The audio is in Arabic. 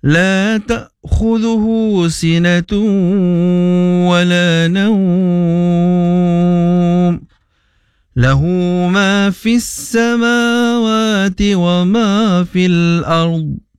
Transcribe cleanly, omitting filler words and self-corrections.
لا تأخذه سنة ولا نوم له ما في السماوات وما في الأرض